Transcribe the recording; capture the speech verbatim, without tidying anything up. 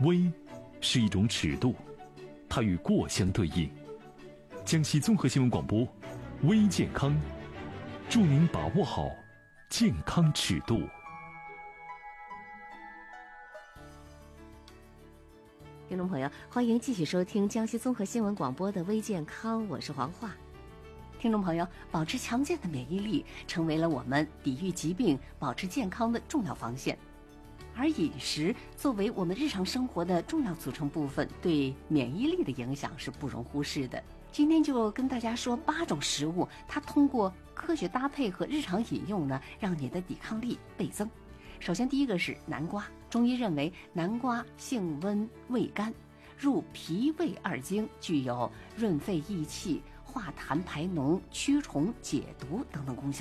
微是一种尺度，它与过相对应。江西综合新闻广播，微健康，祝您把握好健康尺度。 听众朋友，欢迎继续收听江西综合新闻广播的微健康，我是黄华。听众朋友，保持强健的免疫力成为了我们抵御疾病、保持健康的重要防线。而饮食作为我们日常生活的重要组成部分，对免疫力的影响是不容忽视的。今天就跟大家说八种食物，它通过科学搭配和日常饮用呢，让你的抵抗力倍增。首先第一个是南瓜，中医认为南瓜性温味甘，入脾胃二经，具有润肺益气、化痰排脓、驱虫解毒等等功效。